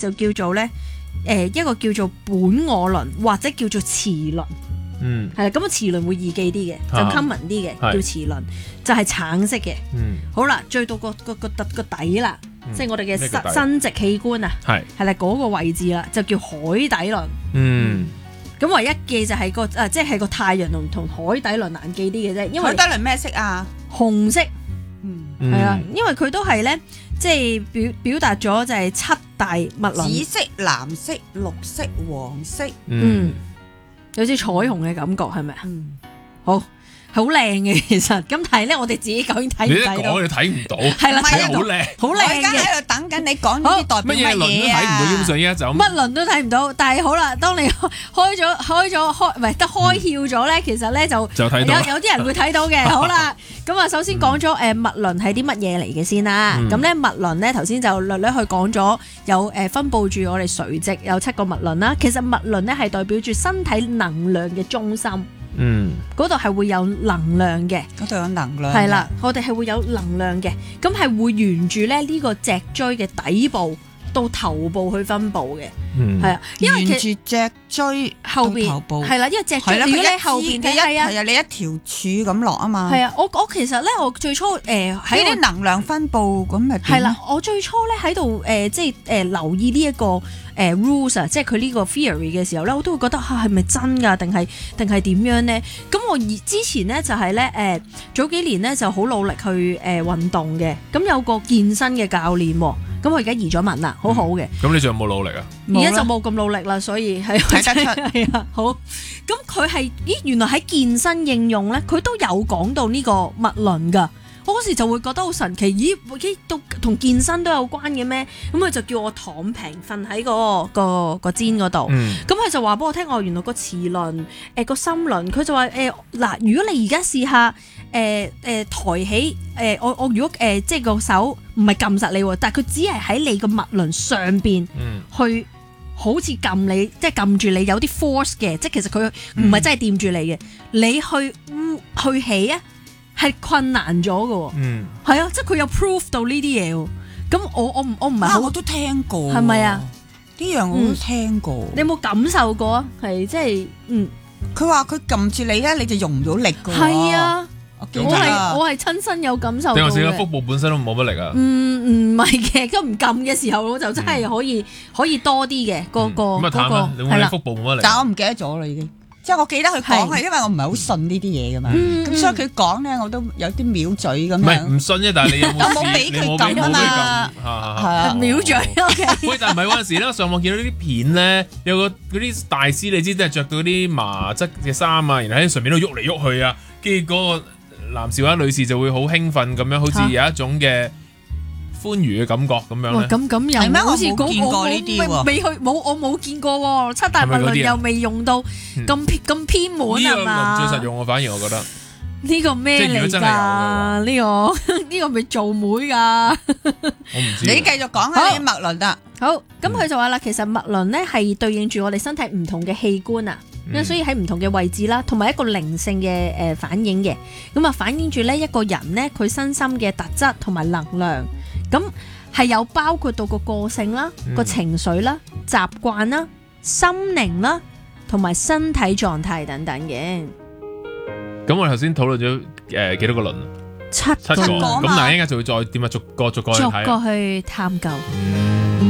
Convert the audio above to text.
就叫做咧一個叫做本我輪或者叫做臍輪。係啦，咁啊臍輪會易記啲嘅，就 common 啲嘅，叫臍輪，就係橙色嘅。好啦，最到個底啦，即係我哋嘅生殖器官啊，係啦嗰個位置啦，就叫海底輪。咁唯一記就係即係個太陽輪同海底輪難記啲嘅啫，因為海底輪咩色啊？ 紅色。係啦，因為佢都係咧，即係表達咗就係七大脈輪， 紫色、藍色、綠色、黃色。 有啲彩虹嘅感覺係咪啊？好靚嘅其實，咁但係咧我哋自己究竟睇唔睇到？ 你一講你睇唔到， 係啦， 係好靚， 好靚嘅。 我而家喺度等緊你講呢啲代表乜嘢啊？ 乜嘢輪都睇唔到，基本上依家就乜輪都睇唔到。但係好啦，當你開竅咗咧，其實咧就睇到有啲人會睇到嘅。好啦，咁啊首先講咗脈輪係啲乜嘢嚟嘅先啦。咁咧脈輪咧頭先就略略去講咗有分佈住我哋垂直有7個脈輪啦。其實脈輪咧係代表住身體能量嘅中心。嗰度係會有能量嘅， 嗰度有能量， 係啦，我哋係會有能量嘅，咁係會沿住咧呢個脊椎嘅底部到頭部去分佈嘅，係啊，因為沿住脊椎後邊頭部係啦，因為脊椎如果你後邊睇係啊， 你一條柱咁落啊嘛， 係啊，我其實咧我最初喺啲能量分佈咁咪係啦，我最初咧喺度即係留意呢一個rules 啊，即係佢呢個 theory 嘅時候咧，我都會覺得係咪真㗎，定係點樣咧？咁我之前咧就係咧早幾年咧就好努力去運動嘅，咁有個健身嘅教練喎，咁我而家移咗民啦，好好嘅。 咁你仲有冇努力啊？ 而家就冇咁努力啦，所以係睇得出係啊。好，咁佢係原來喺健身應用咧，佢都有講到呢個脈輪㗎。我嗰時就會覺得好神奇，咦？都同健身都有關嘅咩？咁佢就叫我躺平瞓喺個氈嗰度。咁佢就話俾我聽，原來個臍輪個心輪，佢就話嗱，如果你而家試下抬起我如果即係個手唔係撳實你，但係佢只係喺你個脈輪上邊去好似撳你，即係撳住你有啲 force 嘅，即係其實佢唔係真係掂住你嘅，你去起啊！係困難咗嘅，係啊，即係佢有 proof 到呢啲嘢喎。咁我唔係好， 我都聽過， 係咪啊？ 呢樣我都聽過。 你有冇感受過啊？係即係佢話佢撳住你咧，你就用唔到力㗎。 係啊，我係親身有感受到嘅。 定還是個腹部本身都冇乜力啊？ 唔係嘅，咁唔撳嘅時候我就真係可以多啲嘅嗰個係啦，腹部冇乜力。 但係我唔記得咗啦，已經。即係我記得佢講係，因為我唔係好信呢啲嘢噶嘛，咁所以佢講咧，我都有啲藐嘴咁樣。 唔係唔信啫，但係你有冇試？ 我冇俾佢撳啊嘛， 係啊，藐嘴。 喂，但係唔係嗰陣時咧，上網見到呢啲片咧，有個嗰啲大師，你知都係着到啲麻質嘅衫啊，然後喺上面都喐嚟喐去啊，跟住嗰個男士或者女士就會好興奮咁樣，好似有一種嘅歡愉嘅感覺咁樣咧。 咁又係咩？ 好似我冇見過呢啲喎， 未去冇，我冇見過喎。7大脈輪又未用到咁偏門係嘛？ 呢個輪最實用我反而我覺得呢個咩嚟㗎？呢個咪做妹㗎？ 我唔知。 你繼續講下啲脈輪得。 好，咁佢就話啦，其實脈輪咧係對應住我哋身體唔同嘅器官啊，所以喺唔同嘅位置啦，同埋一個靈性嘅反應嘅，咁啊反映住呢一個人咧佢身心嘅特質同埋能量。咁係有包括到個性啦、個情緒啦、習慣啦、心靈啦，同埋身體狀態等等嘅。 咁我哋頭先討論咗幾多個輪？7個。咁嗱，應該就會再點啊？逐個去睇。 去探究。